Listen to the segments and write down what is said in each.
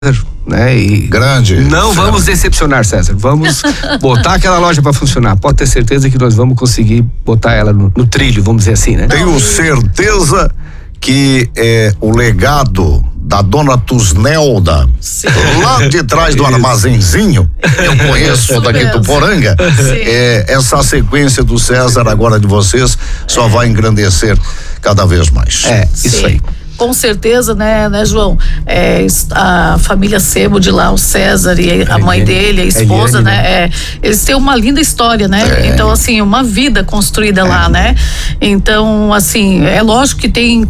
né? E grande. Não vamos decepcionar, César. Vamos botar aquela loja para funcionar. Pode ter certeza que nós vamos conseguir botar ela no trilho, vamos dizer assim, né? Tenho certeza que o legado da dona Tusnelda, lá de trás do armazenzinho, eu conheço daqui do Poranga, essa sequência do César agora de vocês só vai engrandecer cada vez mais. Isso aí. Com certeza, né, João? A família Sebo de lá, o César e a mãe dele, a esposa, Eliane, né? Eles têm uma linda história, né? Então, assim, uma vida construída lá, né? Então, assim, é lógico que tem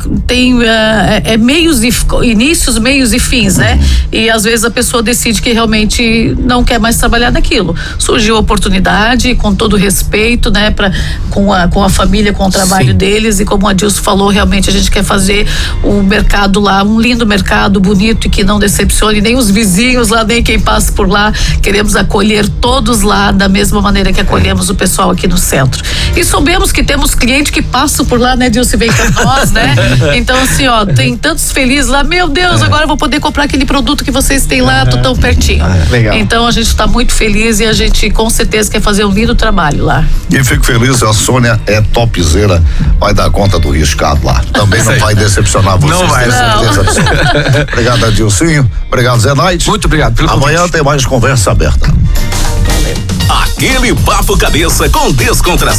inícios, meios e fins, né? E às vezes a pessoa decide que realmente não quer mais trabalhar naquilo. Surgiu a oportunidade, com todo respeito, né? Com a família, com o trabalho deles, e como a Dilson falou, realmente a gente quer fazer um mercado lá, um lindo mercado, bonito, e que não decepcione nem os vizinhos lá, nem quem passa por lá. Queremos acolher todos lá da mesma maneira que acolhemos o pessoal aqui no centro. E soubemos que temos clientes que passam por lá, né, Dilson, vem com nós, né? Então, assim, tem tantos felizes lá, meu Deus, agora eu vou poder comprar aquele produto que vocês têm lá, tô tão pertinho. Legal. Então, a gente está muito feliz e a gente com certeza quer fazer um lindo trabalho lá. E fico feliz, a Sônia é topzera, vai dar conta do riscado lá. Também não vai decepcionar você. Não vai, Obrigado, Adilcinho. Obrigado, Zé Naite. Muito obrigado pelo convite. Amanhã tem mais conversa aberta. Aquele papo cabeça com descontração.